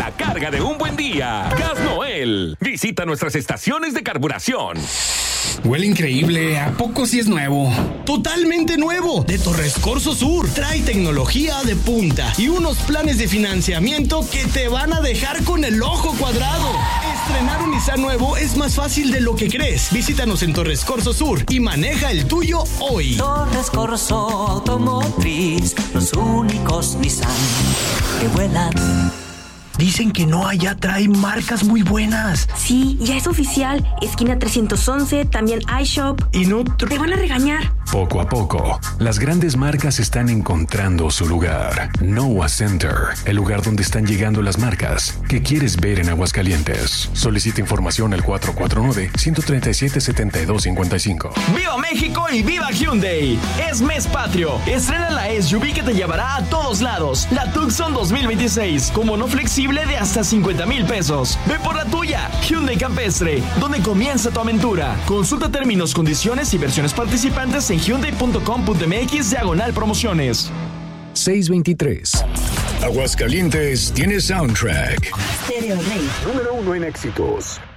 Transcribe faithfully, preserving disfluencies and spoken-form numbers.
la carga de un buen día. Gas Noel. Visita nuestras estaciones de carburación. Huele increíble. ¿A poco sí es nuevo? Totalmente nuevo. De Torres Corso Sur. Trae tecnología de punta y unos planes de financiamiento que te van a dejar con el ojo cuadrado. Estrenar un Nissan nuevo es más fácil de lo que crees. Visítanos en Torres Corso Sur y maneja el tuyo hoy. Torres Corso Automotriz, los únicos Nissan que vuelan. Dicen que no, allá trae marcas muy buenas. Sí, ya es oficial. Esquina trescientos once, también iShop. Y no... Tr- Te van a regañar. Poco a poco, las grandes marcas están encontrando su lugar. Noah Center, el lugar donde están llegando las marcas que quieres ver en Aguascalientes. Solicita información al cuatro cuatro nueve, uno tres siete, siete dos cinco cinco. ¡Viva México y viva Hyundai! Es mes patrio. Estrena la S U V que te llevará a todos lados. La Tucson dos mil veintiséis, con bono flexible de hasta cincuenta mil pesos. Ve por la tuya. Hyundai Campestre, donde comienza tu aventura. Consulta términos, condiciones y versiones participantes en hyundai punto com punto m x diagonal promociones. seiscientos veintitrés. Aguascalientes tiene soundtrack. Stereo Rey. Número uno en éxitos.